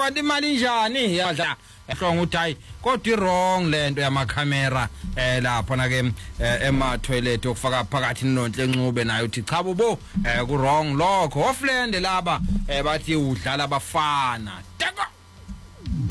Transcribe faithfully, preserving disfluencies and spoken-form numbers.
kanti imali njani yadla ehlonga uthi hayi kodwa wrong lento yamakhamera eh lapho na ke ema toilet okufaka phakathi nonhle enxube nayo uthi cha bo ku wrong lokho oflende laba bathi udlala abafana